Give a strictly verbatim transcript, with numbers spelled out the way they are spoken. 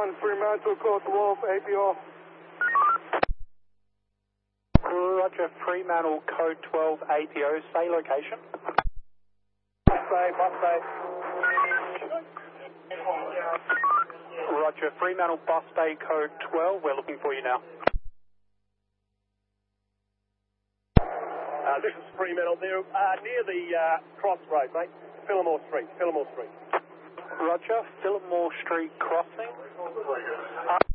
one, Fremantle, code twelve, A P O. Roger, Fremantle, code twelve, A P O, say location. Bus bay, bus bay. Roger, Fremantle, bus bay, code twelve, we're looking for you now. Uh, this is Fremantle there, uh, near the uh, crossroad, mate. Fillmore Street, Fillmore Street. Roger, Fillmore Street crossing. Uh